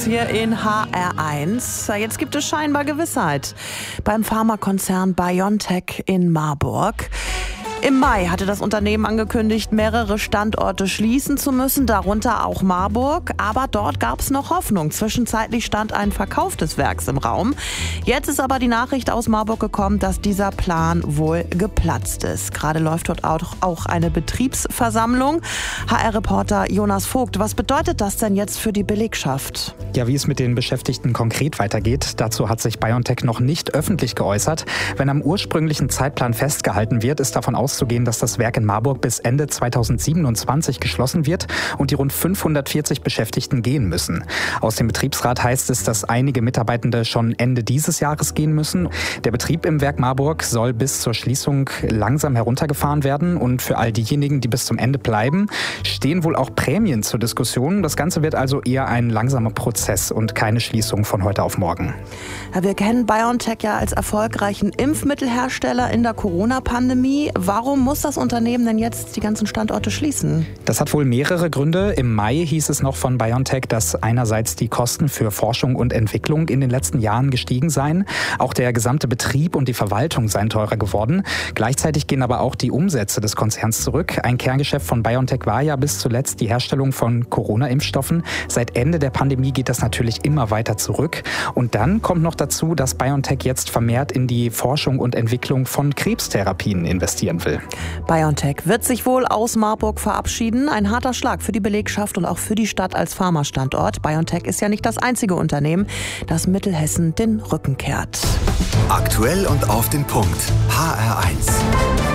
hier in HR1. Jetzt gibt es scheinbar Gewissheit beim Pharmakonzern BioNTech in Marburg. Im Mai hatte das Unternehmen angekündigt, mehrere Standorte schließen zu müssen, darunter auch Marburg. Aber dort gab es noch Hoffnung. Zwischenzeitlich stand ein Verkauf des Werks im Raum. Jetzt ist aber die Nachricht aus Marburg gekommen, dass dieser Plan wohl geplatzt ist. Gerade läuft dort auch eine Betriebsversammlung. HR-Reporter Jonas Vogt, was bedeutet das denn jetzt für die Belegschaft? Ja, wie es mit den Beschäftigten konkret weitergeht, dazu hat sich BioNTech noch nicht öffentlich geäußert. Wenn am ursprünglichen Zeitplan festgehalten wird, ist davon auszugehen, dass das Werk in Marburg bis Ende 2027 geschlossen wird und die rund 540 Beschäftigten gehen müssen. Aus dem Betriebsrat heißt es, dass einige Mitarbeitende schon Ende dieses Jahres gehen müssen. Der Betrieb im Werk Marburg soll bis zur Schließung langsam heruntergefahren werden und für all diejenigen, die bis zum Ende bleiben, stehen wohl auch Prämien zur Diskussion. Das Ganze wird also eher ein langsamer Prozess und keine Schließung von heute auf morgen. Ja, wir kennen BioNTech ja als erfolgreichen Impfmittelhersteller in der Corona-Pandemie. Warum muss das Unternehmen denn jetzt die ganzen Standorte schließen? Das hat wohl mehrere Gründe. Im Mai hieß es noch von BioNTech, dass einerseits die Kosten für Forschung und Entwicklung in den letzten Jahren gestiegen seien. Auch der gesamte Betrieb und die Verwaltung seien teurer geworden. Gleichzeitig gehen aber auch die Umsätze des Konzerns zurück. Ein Kerngeschäft von BioNTech war ja bis zuletzt die Herstellung von Corona-Impfstoffen. Seit Ende der Pandemie geht das natürlich immer weiter zurück. Und dann kommt noch dazu, dass BioNTech jetzt vermehrt in die Forschung und Entwicklung von Krebstherapien investieren will. BioNTech wird sich wohl aus Marburg verabschieden. Ein harter Schlag für die Belegschaft und auch für die Stadt als Pharmastandort. BioNTech ist ja nicht das einzige Unternehmen, das Mittelhessen den Rücken kehrt. Aktuell und auf den Punkt. HR1.